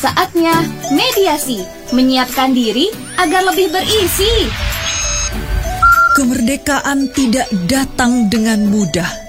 Saatnya mediasi, menyiapkan diri agar lebih berisi. Kemerdekaan tidak datang dengan mudah.